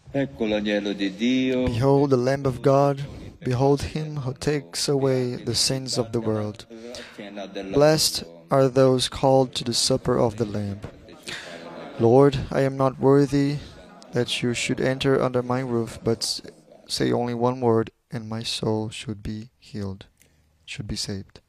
Ecco l'agnello di Dio. Behold the Lamb of God. Behold him who takes away the sins of the world. Cena della Blessed are those called to the supper of the Lamb. Lord, I am not worthy that you should enter under my roof, but say only one word, and my soul should be healed, should be saved.